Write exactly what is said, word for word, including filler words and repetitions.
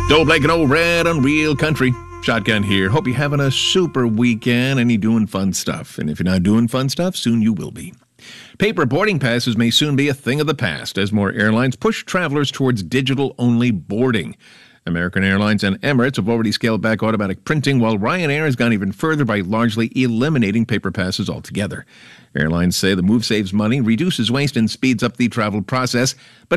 Don't Blake and Old Red on Real Country. Shotgun here. Hope you're having a super weekend and you're doing fun stuff. And if you're not doing fun stuff, soon you will be. Paper boarding passes may soon be a thing of the past as more airlines push travelers towards digital-only boarding. American Airlines and Emirates have already scaled back automatic printing, while Ryanair has gone even further by largely eliminating paper passes altogether. Airlines say the move saves money, reduces waste, and speeds up the travel process, but